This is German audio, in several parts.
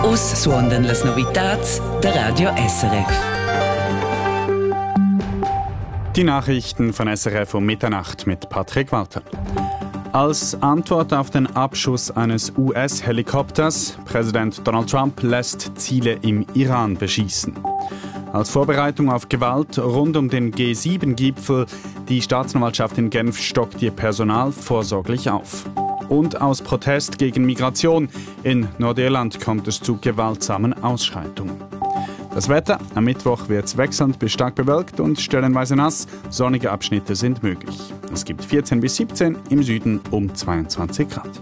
Aussuchen las novidades der Radio SRF. Die Nachrichten von SRF um Mitternacht mit Patrick Walter. Als Antwort auf den Abschuss eines US-Helikopters, Präsident Donald Trump lässt Ziele im Iran beschießen. Als Vorbereitung auf Gewalt rund um den G7-Gipfel, die Staatsanwaltschaft in Genf stockt ihr Personal vorsorglich auf. Und aus Protest gegen Migration in Nordirland kommt es zu gewaltsamen Ausschreitungen. Das Wetter: am Mittwoch wird es wechselnd bis stark bewölkt und stellenweise nass. Sonnige Abschnitte sind möglich. Es gibt 14 bis 17, im Süden um 22 Grad.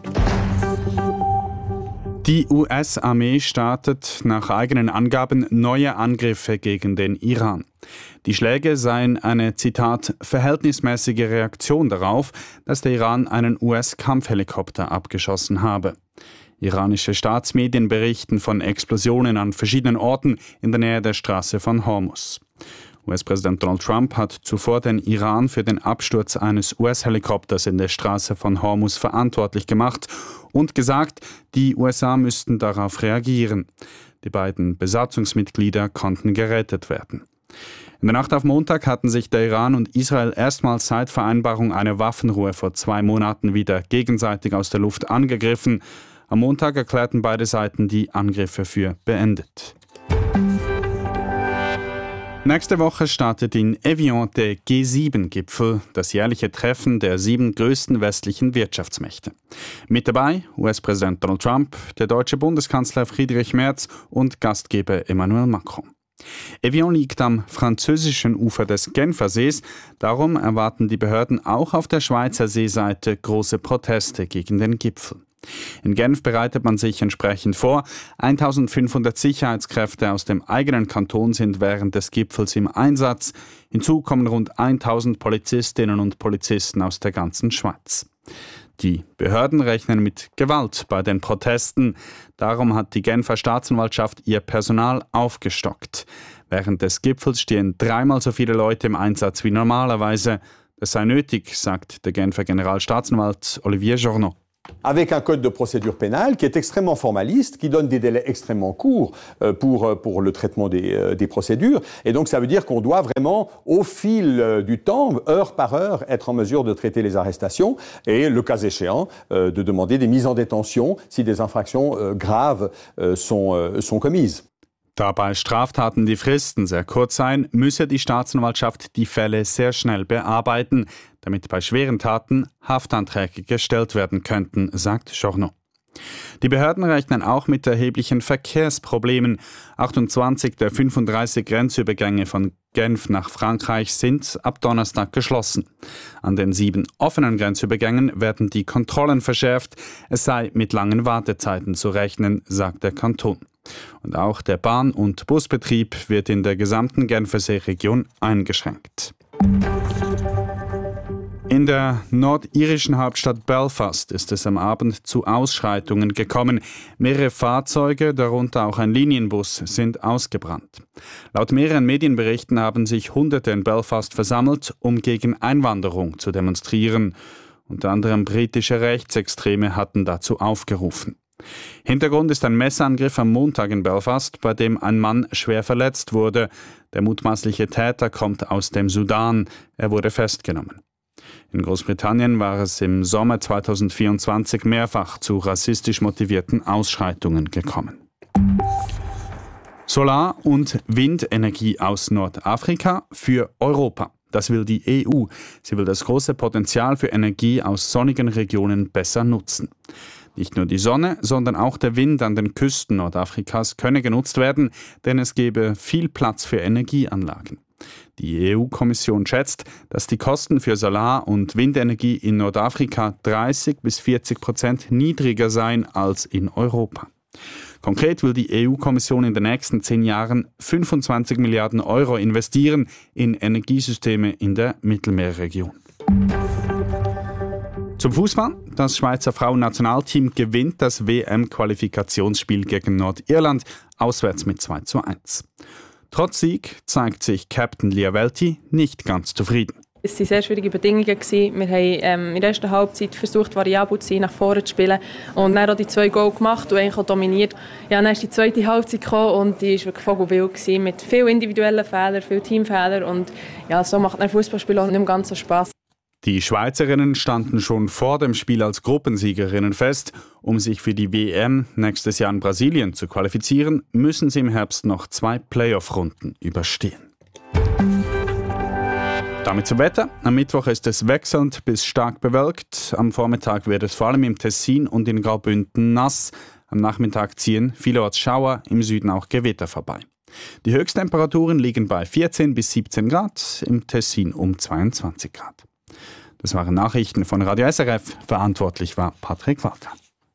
Die US-Armee startet nach eigenen Angaben neue Angriffe gegen den Iran. Die Schläge seien eine, Zitat, verhältnismäßige Reaktion darauf, dass der Iran einen US-Kampfhelikopter abgeschossen habe. Iranische Staatsmedien berichten von Explosionen an verschiedenen Orten in der Nähe der Straße von Hormuz. US-Präsident Donald Trump hat zuvor den Iran für den Absturz eines US-Helikopters in der Straße von Hormuz verantwortlich gemacht und gesagt, die USA müssten darauf reagieren. Die beiden Besatzungsmitglieder konnten gerettet werden. In der Nacht auf Montag hatten sich der Iran und Israel erstmals seit Vereinbarung einer Waffenruhe vor 2 Monaten wieder gegenseitig aus der Luft angegriffen. Am Montag erklärten beide Seiten die Angriffe für beendet. Nächste Woche startet in Evian der G7-Gipfel, das jährliche Treffen der 7 größten westlichen Wirtschaftsmächte. Mit dabei US-Präsident Donald Trump, der deutsche Bundeskanzler Friedrich Merz und Gastgeber Emmanuel Macron. Evian liegt am französischen Ufer des Genfersees, darum erwarten die Behörden auch auf der Schweizer Seeseite große Proteste gegen den Gipfel. In Genf bereitet man sich entsprechend vor. 1500 Sicherheitskräfte aus dem eigenen Kanton sind während des Gipfels im Einsatz. Hinzu kommen rund 1000 Polizistinnen und Polizisten aus der ganzen Schweiz. Die Behörden rechnen mit Gewalt bei den Protesten. Darum hat die Genfer Staatsanwaltschaft ihr Personal aufgestockt. Während des Gipfels stehen 3-mal so viele Leute im Einsatz wie normalerweise. Das sei nötig, sagt der Genfer Generalstaatsanwalt Olivier Journeau. Avec un code de procédure pénale qui est extrêmement formaliste, qui donne des délais extrêmement courts pour le traitement des procédures. Et donc ça veut dire qu'on doit vraiment, au fil du temps, heure par heure, être en mesure de traiter les arrestations et, le cas échéant, de demander des mises en détention si des infractions graves sont commises. Da bei Straftaten die Fristen sehr kurz seien, müsse die Staatsanwaltschaft die Fälle sehr schnell bearbeiten, damit bei schweren Taten Haftanträge gestellt werden könnten, sagt Journeau. Die Behörden rechnen auch mit erheblichen Verkehrsproblemen. 28 der 35 Grenzübergänge von Genf nach Frankreich sind ab Donnerstag geschlossen. An den 7 offenen Grenzübergängen werden die Kontrollen verschärft. Es sei mit langen Wartezeiten zu rechnen, sagt der Kanton. Und auch der Bahn- und Busbetrieb wird in der gesamten Genfersee-Region eingeschränkt. In der nordirischen Hauptstadt Belfast ist es am Abend zu Ausschreitungen gekommen. Mehrere Fahrzeuge, darunter auch ein Linienbus, sind ausgebrannt. Laut mehreren Medienberichten haben sich Hunderte in Belfast versammelt, um gegen Einwanderung zu demonstrieren. Unter anderem britische Rechtsextreme hatten dazu aufgerufen. Hintergrund ist ein Messerangriff am Montag in Belfast, bei dem ein Mann schwer verletzt wurde. Der mutmaßliche Täter kommt aus dem Sudan. Er wurde festgenommen. In Großbritannien war es im Sommer 2024 mehrfach zu rassistisch motivierten Ausschreitungen gekommen. Solar- und Windenergie aus Nordafrika für Europa. Das will die EU. Sie will das große Potenzial für Energie aus sonnigen Regionen besser nutzen. Nicht nur die Sonne, sondern auch der Wind an den Küsten Nordafrikas könne genutzt werden, denn es gebe viel Platz für Energieanlagen. Die EU-Kommission schätzt, dass die Kosten für Solar- und Windenergie in Nordafrika 30-40% niedriger seien als in Europa. Konkret will die EU-Kommission in den nächsten 10 Jahren 25 Milliarden Euro investieren in Energiesysteme in der Mittelmeerregion. Zum Fußball. Das Schweizer Frauennationalteam gewinnt das WM-Qualifikationsspiel gegen Nordirland auswärts mit 2:1. Trotz Sieg zeigt sich Captain Lia Welti nicht ganz zufrieden. Es waren sehr schwierige Bedingungen. Wir haben in der ersten Halbzeit versucht, variabel zu sein, nach vorne zu spielen. Und dann auch die 2 Goal gemacht und eigentlich auch dominiert. Ja, dann ist die zweite Halbzeit gekommen und die war wirklich vogelwild mit vielen individuellen Fehlern, vielen Teamfehlern. Und ja, so macht ein Fußballspiel auch nicht mehr ganz so Spass. Die Schweizerinnen standen schon vor dem Spiel als Gruppensiegerinnen fest. Um sich für die WM nächstes Jahr in Brasilien zu qualifizieren, müssen sie im Herbst noch 2 Playoff-Runden überstehen. Damit zum Wetter. Am Mittwoch ist es wechselnd bis stark bewölkt. Am Vormittag wird es vor allem im Tessin und in Graubünden nass. Am Nachmittag ziehen vielerorts Schauer, im Süden auch Gewitter vorbei. Die Höchsttemperaturen liegen bei 14 bis 17 Grad, im Tessin um 22 Grad. Das waren Nachrichten von Radio SRF. Verantwortlich war Patrick Walter.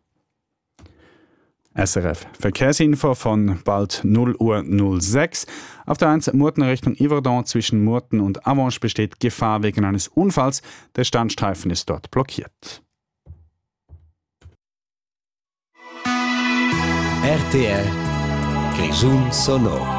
SRF Verkehrsinfo von bald 0:06 Uhr. Auf der 1 Murten Richtung Yverdon zwischen Murten und Avanche besteht Gefahr wegen eines Unfalls. Der Standstreifen ist dort blockiert. RTR Grischun Sonor.